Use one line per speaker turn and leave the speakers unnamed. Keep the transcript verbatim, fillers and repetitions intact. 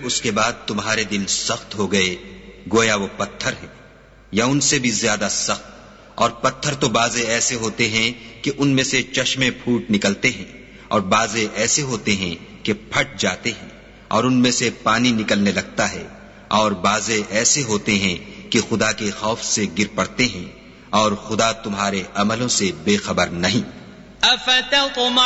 उसके बाद तुम्हारे दिल सख्त हो गए गोया वो पत्थर है या उनसे भी ज्यादा सख्त, और पत्थर तो बाजे ऐसे होते हैं कि उनमें से चश्मे फूट निकलते हैं, और बाजे ऐसे होते हैं कि फट जाते हैं और उनमें से पानी निकलने लगता है, और बाजे ऐसे होते हैं कि खुदा के खौफ से गिर पड़ते हैं, और खुदा तुम्हारे अमलों से बेखबर नहीं।